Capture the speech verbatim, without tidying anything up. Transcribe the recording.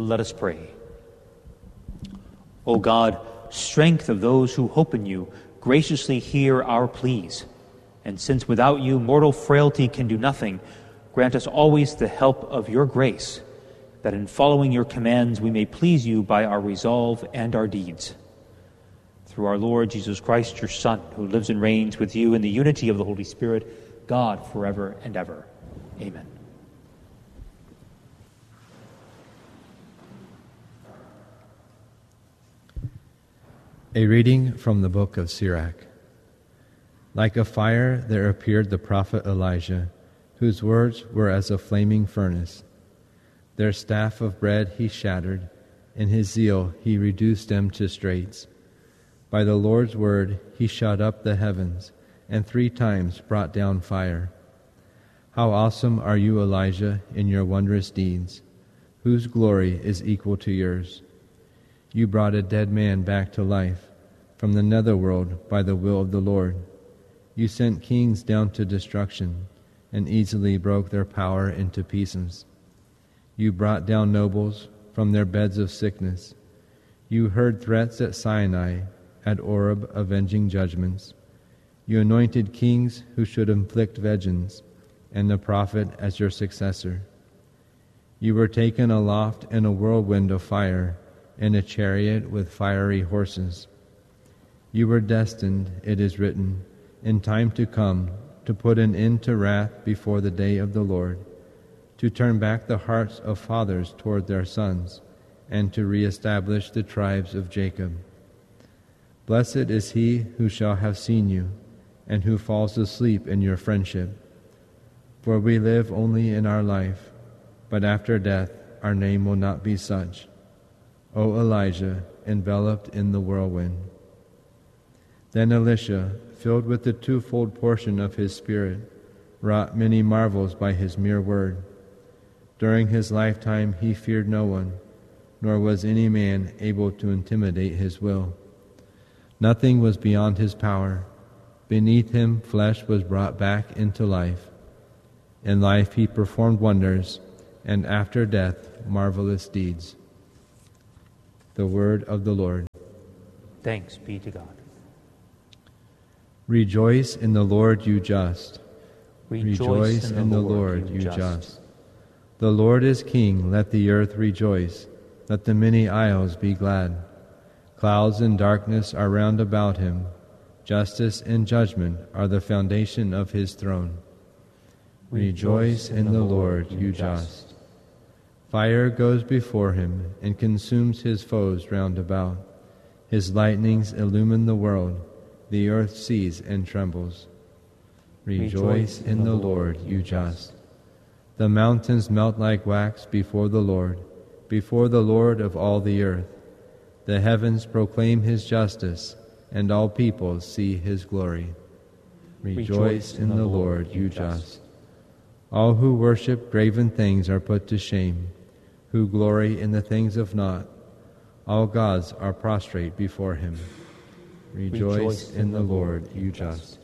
Let us pray. O God, strength of those who hope in you, graciously hear our pleas. And since without you mortal frailty can do nothing, grant us always the help of your grace, that in following your commands we may please you by our resolve and our deeds. Through our Lord Jesus Christ, your Son, who lives and reigns with you in the unity of the Holy Spirit, God, forever and ever. Amen. A reading from the book of Sirach. Like a fire there appeared the prophet Elijah, whose words were as a flaming furnace. Their staff of bread he shattered, in his zeal he reduced them to straits. By the Lord's word he shut up the heavens, and three times brought down fire. How awesome are you, Elijah, in your wondrous deeds! Whose glory is equal to yours? You brought a dead man back to life from the netherworld by the will of the Lord. You sent kings down to destruction and easily broke their power into pieces. You brought down nobles from their beds of sickness. You heard threats at Sinai, at Oreb avenging judgments. You anointed kings who should inflict vengeance, and the prophet as your successor. You were taken aloft in a whirlwind of fire, in a chariot with fiery horses. You were destined, it is written, in time to come, to put an end to wrath before the day of the Lord, to turn back the hearts of fathers toward their sons, and to reestablish the tribes of Jacob. Blessed is he who shall have seen you, and who falls asleep in your friendship. For we live only in our life, but after death our name will not be such. O Elijah, enveloped in the whirlwind. Then Elisha, filled with the twofold portion of his spirit, wrought many marvels by his mere word. During his lifetime he feared no one, nor was any man able to intimidate his will. Nothing was beyond his power. Beneath him flesh was brought back into life. In life he performed wonders, and after death marvelous deeds. The word of the Lord. Thanks be to God. Rejoice in the Lord, you just. Rejoice, Rejoice in, in the Lord, Lord you just. just. The Lord is King, let the earth rejoice. Let the many isles be glad. Clouds and darkness are round about him. Justice and judgment are the foundation of his throne. Rejoice in the Lord, you just. Fire goes before him and consumes his foes round about. His lightnings illumine the world. The earth sees and trembles. Rejoice in the Lord, you just. The mountains melt like wax before the Lord, before the Lord of all the earth. The heavens proclaim his justice, and all peoples see his glory. Rejoice in the Lord, you just. All who worship graven things are put to shame, who glory in the things of naught. All gods are prostrate before him. Rejoice in the Lord, you just.